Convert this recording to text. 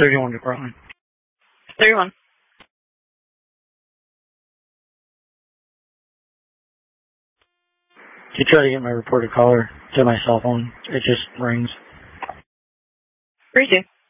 31 to Portland. 31. You try to get my reported caller to my cell phone. It just rings. 32.